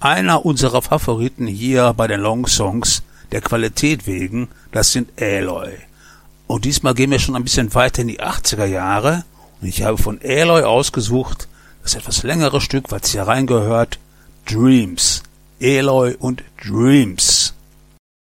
Einer unserer Favoriten hier bei den Long Songs, der Qualität wegen, das sind Aloy. Und diesmal gehen wir schon ein bisschen weiter in die 80er Jahre und ich habe von Aloy ausgesucht das etwas längere Stück, was hier reingehört, Dreams. Aloy und Dreams.